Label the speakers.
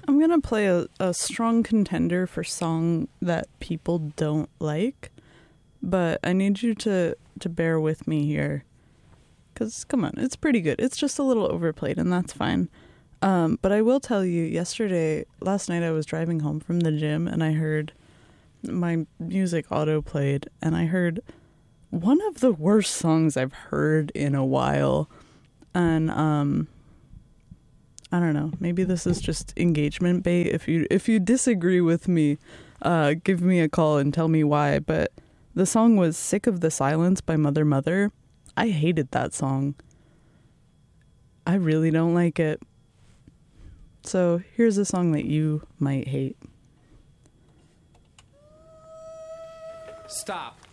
Speaker 1: I'm gonna play a strong contender for song that people don't like, but I need you to bear with me here. Because, come on, it's pretty good. It's just a little overplayed, and that's fine. But I will tell you, last night I was driving home from the gym, and I heard my music auto-played, and I heard one of the worst songs I've heard in a while. And, I don't know, maybe this is just engagement bait. If you disagree with me, give me a call and tell me why. But the song was Sick of the Silence by Mother Mother. I hated that song. I really don't like it. So here's a song that you might hate.
Speaker 2: Stop.